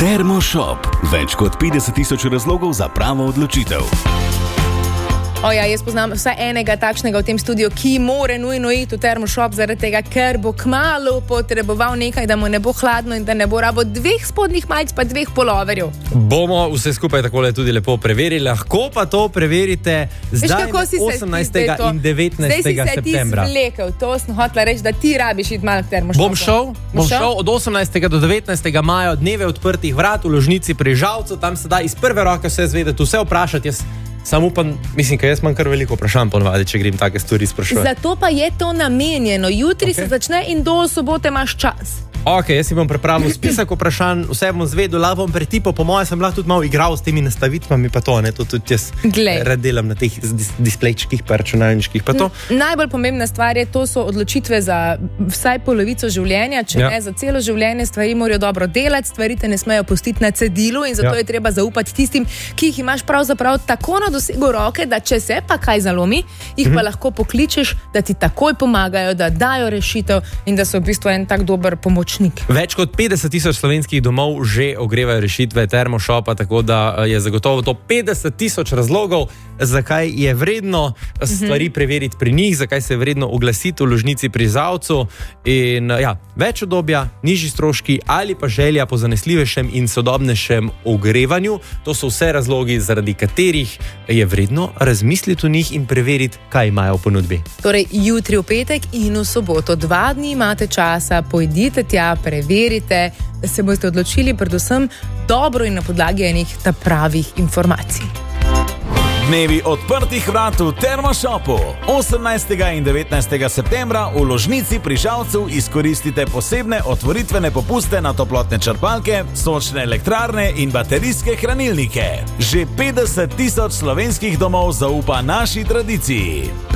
Termoshop. Več kot 50 tisoč razlogov za pravo odločitev. Jaz poznam vsaj enega takšnega v tem studiu, ki more nujno iti v Termoshop zaradi tega, ker bo kmalu potreboval nekaj, da mu ne bo hladno in da ne bo rabo 2 spodnjih majic pa 2 puloverjev. Bomo vse skupaj takole tudi lepo preverili. Lahko pa to preverite zdaj 18. in 19. septembra. Zdaj si se ti zvlekel, to sem hotela reči, da ti rabiš iti malo k Termoshopu. Bom šel od 18. do 19. maja, dneve odprtih vrat v Ložnici pri Žalcu, tam se da iz prve roke vse zvedeti, vse vprašati. Samo upam, mislim, ker jaz imam kar veliko vprašanj ponavadi, če grem take stvari sprašovati. Zato pa je to namenjeno. Jutri se začne in do sobote imaš čas. Jaz si bom pripravil spisek vprašanj, vse bom zvedel, lahko bom pretipal, po mojem sem lahko tudi malo igral s temi nastavitvami, pa to tudi jaz rad delam na teh displejčkih, pa računalniških, pa to. Najbolj pomembna stvar je, to so odločitve za vsaj polovico življenja, če ne za celo življenje, stvari morajo dobro delati, stvari te ne smejo pustiti na cedilu in zato je treba zaupati tistim, ki jih imaš pravzaprav tako na dosegu roke, da če se pa kaj zalomi, jih pa lahko pokličeš, da ti takoj pomagajo, da dajo rešitev in da so v bistvu en tak dober pomoč. Več kot 50 tisoč slovenskih domov že ogrevajo rešitve Termoshopa, tako da je zagotovo to 50 tisoč razlogov, zakaj je vredno stvari preveriti pri njih, zakaj se je vredno oglasiti v Ložnici pri Žalcu. In več udobja, nižji stroški ali pa želja po zanesljivejšem in sodobnejšem ogrevanju, to so vse razlogi, zaradi katerih je vredno razmisliti o njih in preveriti, kaj imajo v ponudbi. Torej, jutri v petek in v soboto 2 dni imate časa, pojdite tja, preverite, da se boste odločili predvsem dobro in na podlagi enih pravih informacij. Dnevi odprtih vrat v Termoshopu. 18. in 19. septembra v Ložnici pri Žalcu izkoristite posebne otvoritvene popuste na toplotne črpalke, sončne elektrarne in baterijske hranilnike. Že 50 tisoč slovenskih domov zaupa naši tradiciji.